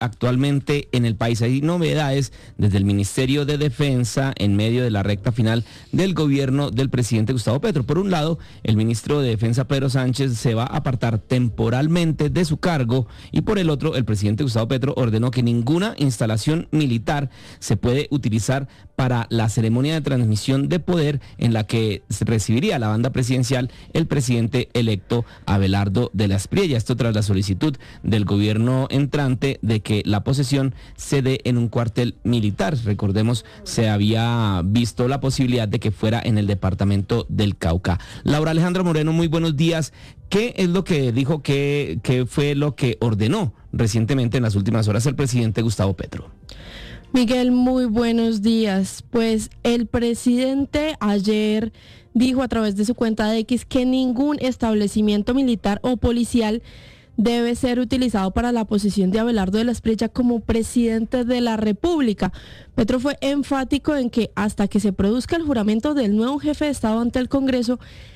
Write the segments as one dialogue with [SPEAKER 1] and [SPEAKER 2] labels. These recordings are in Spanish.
[SPEAKER 1] actualmente en el país. Hay novedades desde el Ministerio de Defensa en medio de la recta final del gobierno del presidente Gustavo Petro. Por un lado, el ministro de Defensa Pedro Sánchez se va a apartar temporalmente de su cargo y por el otro, el presidente Gustavo Petro ordenó que ninguna instalación militar se puede utilizar para la ceremonia de transmisión de poder en la que se recibiría la banda presidencial el presidente electo Abelardo de la Espriella. Esto tras la solicitud del gobierno entrante de que la posesión se dé en un cuartel militar. Recordemos, se había visto la posibilidad de que fuera en el departamento del Cauca. Laura Alejandra Moreno, muy buenos días. ¿Qué es lo que dijo, qué fue lo que ordenó recientemente en las últimas horas el presidente Gustavo Petro?
[SPEAKER 2] Miguel, muy buenos días. Pues el presidente ayer dijo a través de su cuenta de X que ningún establecimiento militar o policial debe ser utilizado para la posesión de Abelardo de la Espriella como presidente de la República. Petro fue enfático en que hasta que se produzca el juramento del nuevo jefe de Estado ante el Congreso,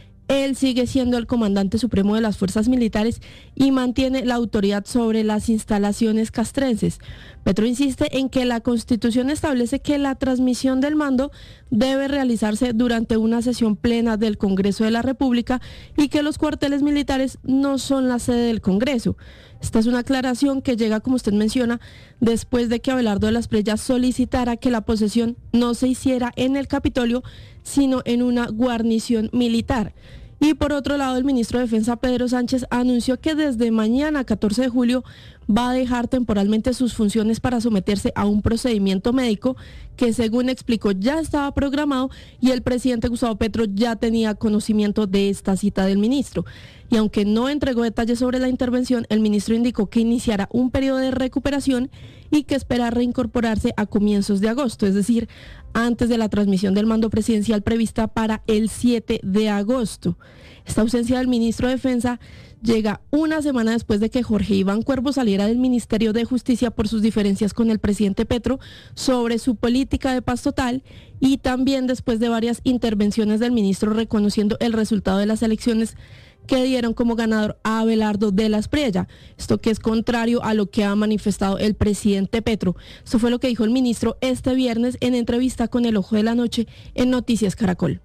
[SPEAKER 2] él sigue siendo el comandante supremo de las fuerzas militares y mantiene la autoridad sobre las instalaciones castrenses. Petro insiste en que la Constitución establece que la transmisión del mando debe realizarse durante una sesión plena del Congreso de la República y que los cuarteles militares no son la sede del Congreso. Esta es una aclaración que llega, como usted menciona, después de que Abelardo de la Espriella solicitara que la posesión no se hiciera en el Capitolio, sino en una guarnición militar. Y por otro lado, el ministro de Defensa Pedro Sánchez anunció que desde mañana, 14 de julio, va a dejar temporalmente sus funciones para someterse a un procedimiento médico que, según explicó, ya estaba programado y el presidente Gustavo Petro ya tenía conocimiento de esta cita del ministro. Y aunque no entregó detalles sobre la intervención, el ministro indicó que iniciará un periodo de recuperación y que espera reincorporarse a comienzos de agosto, es decir, antes de la transmisión del mando presidencial prevista para el 7 de agosto. Esta ausencia del ministro de Defensa llega una semana después de que Jorge Iván Cuervo saliera del Ministerio de Justicia por sus diferencias con el presidente Petro sobre su política de paz total y también después de varias intervenciones del ministro reconociendo el resultado de las elecciones que dieron como ganador a Abelardo de la Espriella. Esto que es contrario a lo que ha manifestado el presidente Petro. Esto fue lo que dijo el ministro este viernes en entrevista con El Ojo de la Noche en Noticias Caracol.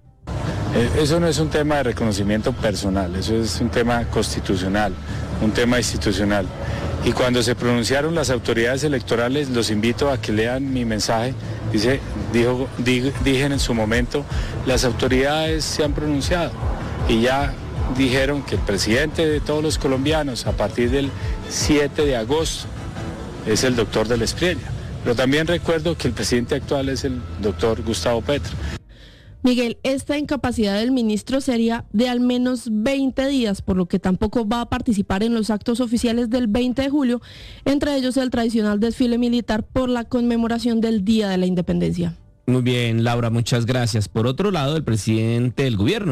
[SPEAKER 3] Eso no es un tema de reconocimiento personal, eso es un tema constitucional, un tema institucional. Y cuando se pronunciaron las autoridades electorales, los invito a que lean mi mensaje. Dije en su momento, las autoridades se han pronunciado y ya dijeron que el presidente de todos los colombianos a partir del 7 de agosto es el doctor de la Espriella. Pero también recuerdo que el presidente actual es el doctor Gustavo Petro.
[SPEAKER 2] Miguel, esta incapacidad del ministro sería de al menos 20 días, por lo que tampoco va a participar en los actos oficiales del 20 de julio, entre ellos el tradicional desfile militar por la conmemoración del Día de la Independencia.
[SPEAKER 1] Muy bien, Laura, muchas gracias. Por otro lado, el presidente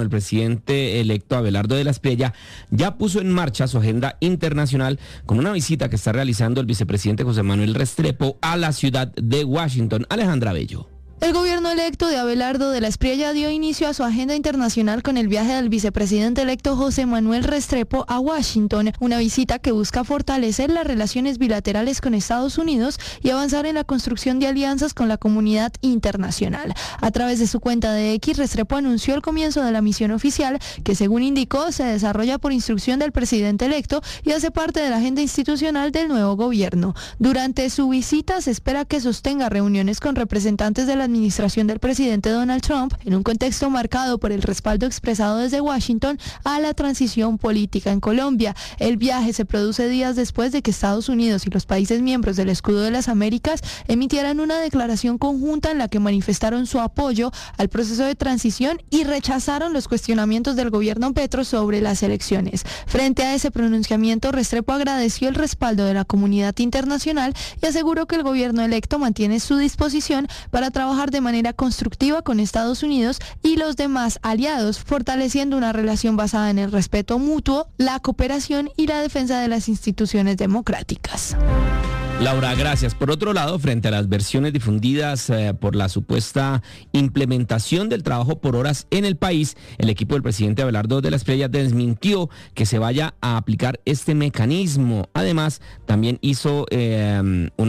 [SPEAKER 1] electo Abelardo de la Espriella ya puso en marcha su agenda internacional con una visita que está realizando el vicepresidente José Manuel Restrepo a la ciudad de Washington. Alejandra Bello.
[SPEAKER 4] El gobierno electo de Abelardo de la Espriella dio inicio a su agenda internacional con el viaje del vicepresidente electo José Manuel Restrepo a Washington, una visita que busca fortalecer las relaciones bilaterales con Estados Unidos y avanzar en la construcción de alianzas con la comunidad internacional. A través de su cuenta de X, Restrepo anunció el comienzo de la misión oficial que, según indicó, se desarrolla por instrucción del presidente electo y hace parte de la agenda institucional del nuevo gobierno. Durante su visita se espera que sostenga reuniones con representantes de la administración del presidente Donald Trump en un contexto marcado por el respaldo expresado desde Washington a la transición política en Colombia. El viaje se produce días después de que Estados Unidos y los países miembros del Escudo de las Américas emitieran una declaración conjunta en la que manifestaron su apoyo al proceso de transición y rechazaron los cuestionamientos del gobierno Petro sobre las elecciones. Frente a ese pronunciamiento, Restrepo agradeció el respaldo de la comunidad internacional y aseguró que el gobierno electo mantiene su disposición para trabajar trabajar de manera constructiva con Estados Unidos y los demás aliados, fortaleciendo una relación basada en el respeto mutuo, la cooperación y la defensa de las instituciones democráticas.
[SPEAKER 1] Laura, gracias. Por otro lado, frente a las versiones difundidas por la supuesta implementación del trabajo por horas en el país, el equipo del presidente Abelardo de la Espriella desmintió que se vaya a aplicar este mecanismo. Además, también hizo una